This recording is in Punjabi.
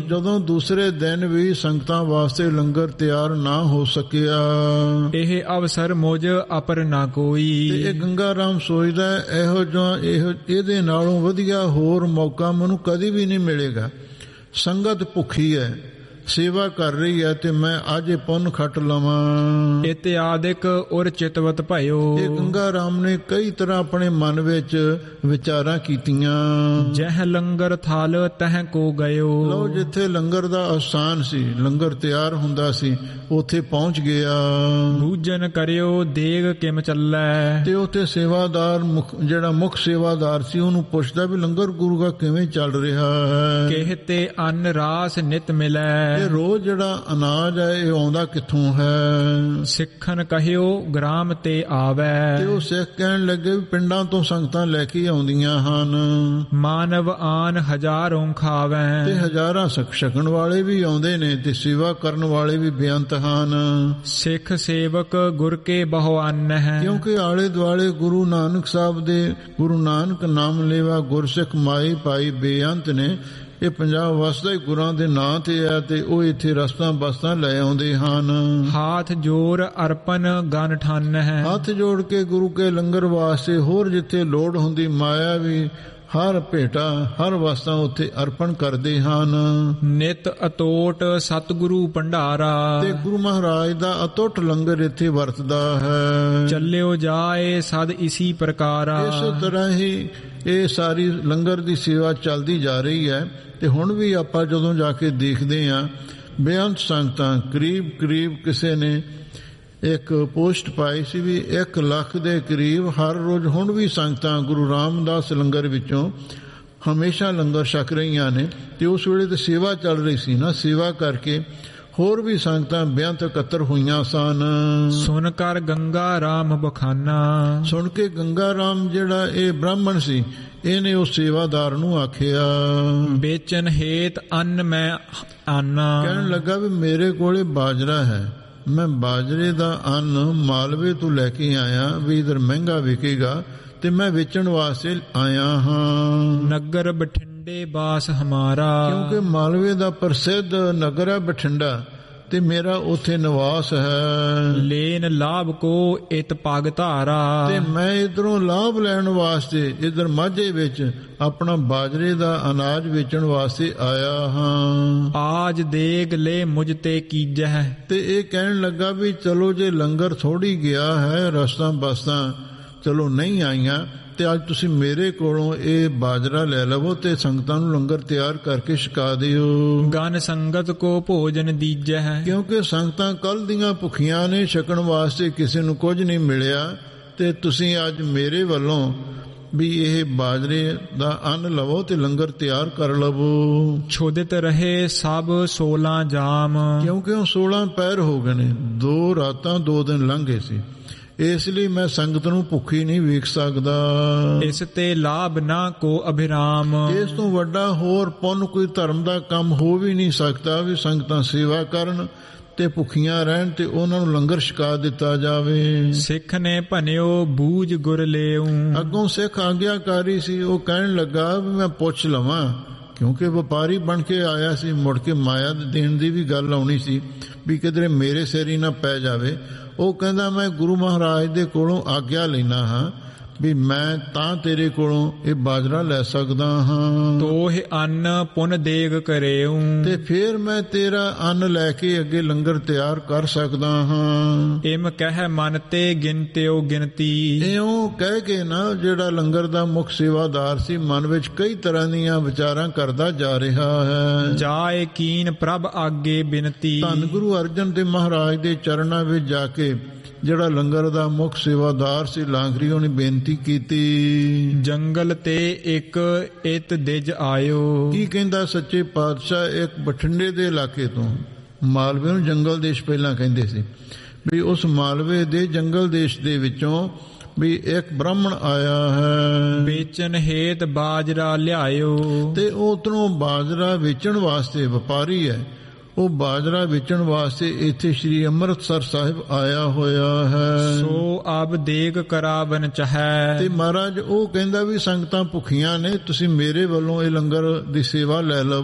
ਜਦੋਂ ਦੂਸਰੇ ਦਿਨ ਵੀ ਸੰਗਤਾਂ ਵਾਸਤੇ ਲੰਗਰ ਤਿਆਰ ਨਾ ਹੋ ਸਕਿਆ, ਇਹ ਅਵਸਰ ਮੁਝ ਅਪਰ ਨਾ ਕੋਈ। ਤੇ ਇਹ ਗੰਗਾ ਰਾਮ ਸੋਚਦਾ ਇਹੋ ਜਿਹਾ ਇਹਦੇ ਨਾਲੋਂ ਵਧੀਆ ਹੋਰ ਮੌਕਾ ਮੈਨੂੰ ਕਦੀ ਵੀ ਨਹੀਂ ਮਿਲੇਗਾ। ਸੰਗਤ ਭੁੱਖੀ ਹੈ, ਸੇਵਾ ਕਰ ਰਹੀ ਹੈ, ਤੇ ਮੈਂ ਅੱਜ ਪੁੰਨ ਖੱਟ ਲਵਾਂ। ਇਤਿਆਦਿਕ ਉਰ ਚਿਤਵਤ ਭਇਓ। ਇਹ ਗੰਗਾ ਰਾਮ ਨੇ ਕਈ ਤਰ੍ਹਾਂ ਆਪਣੇ ਮਨ ਵਿੱਚ ਵਿਚਾਰਾਂ ਕੀਤੀਆਂ। ਜਹ ਲੰਗਰ ਥਾਲ ਤਹ ਕੋ ਗਇਓ। ਲਓ, ਜਿੱਥੇ ਲੰਗਰ ਦਾ ਅਸਥਾਨ ਸੀ, ਲੰਗਰ ਤਿਆਰ ਹੁੰਦਾ ਸੀ, ਉੱਥੇ ਪਹੁੰਚ ਗਿਆ। ਬੂਜਨ ਕਰਿਓ ਦੇਗ ਕਿਮ ਚੱਲੈ। ਤੇ ਉੱਥੇ ਸੇਵਾਦਾਰ ਜਿਹੜਾ ਮੁੱਖ ਸੇਵਾਦਾਰ ਸੀ, ਉਹਨੂੰ ਪੁੱਛਦਾ ਵੀ ਲੰਗਰ ਗੁਰੂ ਦਾ ਕਿਵੇਂ ਚੱਲ ਰਿਹਾ ਹੈ। ਕਹਿਤੇ ਅੰਨ ਰਾਸ ਨਿਤ ਮਿਲੈ। ਇਹ ਰੋਜ਼ ਜਿਹੜਾ ਅਨਾਜ ਹੈ ਇਹ ਆਉਂਦਾ ਕਿੱਥੋਂ ਹੈ। ਸਿੱਖਨ ਕਹਿਓ ਗ੍ਰਾਮ ਤੇ ਆਵੈ। ਤੇ ਉਹ ਸਿੱਖ ਕਹਿਣ ਲੱਗੇ ਵੀ ਪਿੰਡਾਂ ਤੋਂ ਸੰਗਤਾਂ ਲੈ ਕੇ ਆਉਂਦੀਆਂ ਹਨ। ਮਾਨਵ ਆਨ ਹਜ਼ਾਰੋਂ ਖਾਵੈ। ਤੇ ਹਜ਼ਾਰਾਂ ਛਕਣ ਵਾਲੇ ਵੀ ਆਉਂਦੇ ਨੇ, ਤੇ ਸੇਵਾ ਕਰਨ ਵਾਲੇ ਵੀ ਬੇਅੰਤ ਹਨ। ਸਿੱਖ ਸੇਵਕ ਗੁਰ ਕੇ ਬਹੁ ਅੰਨ ਹੈ। ਕਿਉਂਕਿ ਆਲੇ ਦੁਆਲੇ ਗੁਰੂ ਨਾਨਕ ਸਾਹਿਬ ਦੇ, ਗੁਰੂ ਨਾਨਕ ਨਾਮ ਲੇਵਾ ਗੁਰਸਿੱਖ ਮਾਈ ਭਾਈ ਬੇਅੰਤ ਨੇ। ਇਹ ਪੰਜਾਬ ਵਸਦਾ ਹੀ ਗੁਰਾਂ ਦੇ ਨਾਂ ਤੇ ਹੈ, ਤੇ ਉਹ ਇੱਥੇ ਰਸਤਾਂ ਬਸਤਾਂ ਲੈ ਆਉਂਦੇ ਹਨ। ਹਾਥ ਜੋੜ ਅਰਪਨ ਗਨ ਠੰਨ ਹੈ। ਹੱਥ ਜੋੜ ਕੇ ਗੁਰੂ ਕੇ ਲੰਗਰ ਵਾਸਤੇ ਹੋਰ ਜਿੱਥੇ ਲੋੜ ਹੁੰਦੀ ਮਾਇਆ ਵੀ ਹਰ ਭੇਟਾ ਹਰ ਵਸਤਾਂ ਉੱਥੇ ਅਰਪਣ ਕਰਦੇ ਹਨ। ਨਿਤ ਅਤੋਟ ਸਤਿਗੁਰੂ ਭੰਡਾਰਾ। ਤੇ ਗੁਰੂ ਮਹਾਰਾਜ ਦਾ ਅਤੁੱਟ ਲੰਗਰ ਇੱਥੇ ਵਰਤਦਾ ਹੈ। ਚੱਲਿਓ ਜਾਏ ਸਦ ਇਸੀ ਪ੍ਰਕਾਰਾ। ਇਸੇ ਤਰ੍ਹਾਂ ਹੀ ਇਹ ਸਾਰੀ ਲੰਗਰ ਦੀ ਸੇਵਾ ਚੱਲਦੀ ਜਾ ਰਹੀ ਹੈ। ਤੇ ਹੁਣ ਵੀ ਆਪਾਂ ਜਦੋਂ ਜਾ ਕੇ ਦੇਖਦੇ ਹਾਂ, ਬੇਅੰਤ ਸੰਗਤਾਂ ਕਰੀਬ ਕਿਸੇ ਨੇ ਇੱਕ ਪੋਸਟ ਪਾਈ ਸੀ ਵੀ 1 ਲੱਖ ਦੇ ਕਰੀਬ ਹਰ ਰੋਜ਼ ਹੁਣ ਵੀ ਸੰਗਤਾਂ ਗੁਰੂ ਰਾਮਦਾਸ ਲੰਗਰ ਵਿੱਚੋਂ ਹਮੇਸ਼ਾ ਲੰਗਰ ਛਕ ਰਹੀਆਂ ਨੇ। ਤੇ ਉਸ ਵੇਲੇ ਤੇ ਸੇਵਾ ਚੱਲ ਰਹੀ ਸੀ ਨਾ, ਸੇਵਾ ਕਰਕੇ ਹੋਰ ਵੀ ਸੰਗਤਾਂ ਬੇਅੰਤ ਇਕੱਤਰ ਹੋਈਆਂ ਸਨ। ਸੁਣ ਕਰ ਗੰਗਾ ਰਾਮ ਬਖਾਨਾ। ਸੁਣ ਕੇ ਗੰਗਾ ਰਾਮ ਜਿਹੜਾ ਇਹ ਬ੍ਰਾਹਮਣ ਸੀ, ਇਹਨੇ ਉਸ ਸੇਵਾਦਾਰ ਨੂੰ ਆਖਿਆ, ਵੇਚਨ ਹੇਤ ਅੰਨ ਮੈਂ ਆਨਾ। ਕਹਿਣ ਲੱਗਾ ਵੀ ਮੇਰੇ ਕੋਲੇ ਬਾਜਰਾ ਹੈ, ਮੈਂ ਬਾਜਰੇ ਦਾ ਅੰਨ ਮਾਲਵੇ ਤੋਂ ਲੈ ਕੇ ਆਇਆ ਵੀ ਇਧਰ ਮਹਿੰਗਾ ਵਿਕੇਗਾ, ਤੇ ਮੈਂ ਵੇਚਣ ਵਾਸਤੇ ਆਇਆ ਹਾਂ। ਨਗਰ ਬਠਿੰਡੇ ਬਾਸ ਹਮਾਰਾ। ਕਿਉਂਕਿ ਮਾਲਵੇ ਦਾ ਪ੍ਰਸਿੱਧ ਨਗਰ ਹੈ ਬਠਿੰਡਾ, ਤੇ ਮੇਰਾ ਉੱਥੇ ਨਿਵਾਸ ਹੈ। ਲੈਨ ਲਾਭ ਕੋ ਇਤ ਪਗ ਧਾਰਾ। ਤੇ ਮੈਂ ਇਧਰੋਂ ਲਾਭ ਲੈਣ ਵਾਸਤੇ ਇਧਰ ਮਾਝੇ ਵਿੱਚ ਆਪਣਾ ਬਾਜਰੇ ਦਾ ਅਨਾਜ ਵੇਚਣ ਵਾਸਤੇ ਆਇਆ ਹਾਂ। ਆਜ ਦੇਗ ਲੈ ਮੁਝ ਤੇ ਕੀਜੈ। ਤੇ ਇਹ ਕਹਿਣ ਲੱਗਾ ਵੀ ਚਲੋ ਜੇ ਲੰਗਰ ਥੋੜੀ ਗਿਆ ਹੈ, ਰਸਤਾਂ ਬਸਤਾਂ ਚਲੋ ਨਹੀਂ ਆਈਆਂ, ਤੇ ਅੱਜ ਤੁਸੀਂ ਮੇਰੇ ਕੋਲੋਂ ਇਹ ਬਾਜਰਾ ਲੈ ਲਵੋ ਤੇ ਸੰਗਤਾਂ ਨੂੰ ਲੰਗਰ ਤਿਆਰ ਕਰਕੇ ਛਕਾ ਦਿਓ। ਗਨ ਸੰਗਤ ਕੋ ਭੋਜਨ ਦੀਜੈ। ਕਿਉਂਕਿ ਸੰਗਤਾਂ ਕੱਲ ਦੀਆਂ ਭੁੱਖੀਆਂ ਨੇ, ਛਕਣ ਵਾਸਤੇ ਕਿਸੇ ਨੂੰ ਕੁਝ ਨਹੀਂ ਮਿਲਿਆ, ਤੇ ਤੁਸੀਂ ਅੱਜ ਮੇਰੇ ਵੱਲੋਂ ਵੀ ਇਹ ਬਾਜਰੇ ਦਾ ਅੰਨ ਲਵੋ ਤੇ ਲੰਗਰ ਤਿਆਰ ਕਰ ਲਵੋ। ਛੋਦਿਤ ਰਹੇ ਸਭ 16 ਜਾਮ। ਕਿਉਂਕਿ ਉਹ 16 ਪਹਿਰ ਹੋ ਗਏ ਨੇ, 2 ਰਾਤਾਂ 2 ਦਿਨ ਲੰਘੇ ਸੀ, ਇਸ ਲਈ ਮੈਂ ਸੰਗਤ ਨੂੰ ਭੁੱਖੀ ਨਹੀਂ ਵੇਖ ਸਕਦਾ। ਇਸ ਤੇ ਲਾਭ ਨਾ ਕੋ ਅਭਿਰਾਮ। ਇਸ ਤੋਂ ਵੱਡਾ ਹੋਰ ਪੁੰਨ ਕੋਈ ਧਰਮ ਦਾ ਕੰਮ ਹੋ ਵੀ ਨਹੀਂ ਸਕਦਾ ਵੀ ਸੰਗਤਾਂ ਸੇਵਾ ਕਰਨ ਤੇ ਭੁੱਖੀਆਂ ਰਹਿਣ ਤੇ ਉਹਨਾਂ ਨੂੰ ਲੰਗਰ ਛਕਾ ਦਿੱਤਾ ਜਾਵੇ। ਸਿੱਖ ਨੇ ਭਨਿਓ ਬੂਝ ਗੁਰ ਲੇਉ। ਅੱਗੋਂ ਸਿੱਖ ਆਗਿਆਕਾਰੀ ਸੀ, ਉਹ ਕਹਿਣ ਲੱਗਾ ਵੀ ਮੈਂ ਪੁੱਛ ਲਵਾਂ, ਕਿਉਂਕਿ ਵਪਾਰੀ ਬਣ ਕੇ ਆਇਆ ਸੀ, ਮੁੜ ਕੇ ਮਾਇਆ ਦੇਣ ਦੀ ਵੀ ਗੱਲ ਆਉਣੀ ਸੀ ਵੀ ਕਿਧਰੇ ਮੇਰੇ ਸਿਰ ਹੀ ਨਾ ਪੈ ਜਾਵੇ। ਉਹ ਕਹਿੰਦਾ ਮੈਂ ਗੁਰੂ ਮਹਾਰਾਜ ਦੇ ਕੋਲੋਂ ਆਗਿਆ ਲੈਣਾ ਹਾਂ ਵੀ ਮੈਂ ਤਾਂ ਤੇਰੇ ਕੋਲੋਂ ਇਹ ਬਾਜਰਾ ਲੈ ਸਕਦਾ ਹਾਂ। ਤੋਹ ਅੰਨ ਪੁਨ ਦੇਗ ਕਰੇਉ। ਤੇ ਫਿਰ ਮੈਂ ਤੇਰਾ ਅੰਨ ਲੈ ਕੇ ਅੱਗੇ ਲੰਗਰ ਤਿਆਰ ਕਰ ਸਕਦਾ ਹਾਂ। ਇਮ ਕਹਿ ਮਨ ਤੇ ਗਿਣਤਿਓ ਗਿਣਤੀ। ਇਉਂ ਕਹਿ ਕੇ ਨਾ ਜਿਹੜਾ ਲੰਗਰ ਦਾ ਮੁੱਖ ਸੇਵਾਦਾਰ ਸੀ, ਮਨ ਵਿੱਚ ਕਈ ਤਰ੍ਹਾਂ ਦੀਆਂ ਵਿਚਾਰਾਂ ਕਰਦਾ ਜਾ ਰਿਹਾ ਹੈ। ਜਾਏ ਕੀਨ ਪ੍ਰਭ ਆਗੇ ਬਿਨਤੀ। ਧੰਨ ਗੁਰੂ ਅਰਜਨ ਦੇਵ ਮਹਾਰਾਜ ਦੇ ਚਰਨਾਂ ਵਿੱਚ ਜਾ ਕੇ ਜਿਹੜਾ ਲੰਗਰ ਦਾ ਮੁੱਖ ਸੇਵਾਦਾਰ ਸੀ ਲਾਂਗਰੀ, ਉਹਨੇ ਬੇਨਤੀ ਕੀਤੀ, ਜੰਗਲ ਤੇ ਇੱਕ ਇਤ ਦਿਜ ਆਇਓ। ਕੀ ਕਹਿੰਦਾ ਸੱਚੇ ਪਾਤਸ਼ਾਹ, ਇੱਕ ਬਠਿੰਡੇ ਦੇ ਇਲਾਕੇ ਤੋਂ, ਮਾਲਵੇ ਨੂੰ ਜੰਗਲ ਦੇਸ਼ ਪਹਿਲਾਂ ਕਹਿੰਦੇ ਸੀ, ਵੀ ਉਸ ਮਾਲਵੇ ਦੇ ਜੰਗਲ ਦੇਸ਼ ਦੇ ਵਿੱਚੋਂ ਵੀ ਇੱਕ ਬ੍ਰਾਹਮਣ ਆਇਆ ਹੈ। ਵੇਚਨ ਹੇਤ ਬਾਜਰਾ ਲਿਆਇਓ। ਤੇ ਉਧਰੋਂ ਬਾਜਰਾ ਵੇਚਣ ਵਾਸਤੇ ਵਪਾਰੀ ਹੈ, ਉਹ ਬਾਜਰਾ ਵੇਚਣ ਵਾਸਤੇ ਇੱਥੇ ਸ੍ਰੀ ਅੰਮ੍ਰਿਤਸਰ ਸਾਹਿਬ ਆਇਆ ਹੋਇਆ ਹੈ। ਸੋ ਆਬ ਦੇਗ ਕਰਾਵਨ ਚਾਹੈ। ਤੇ ਮਹਾਰਾਜ ਉਹ ਕਹਿੰਦਾ ਵੀ ਸੰਗਤਾਂ ਭੁੱਖੀਆਂ ਨੇ, ਤੁਸੀਂ ਮੇਰੇ ਵੱਲੋਂ ਇਹ ਲੰਗਰ ਦੀ ਸੇਵਾ ਲੈ ਲਓ।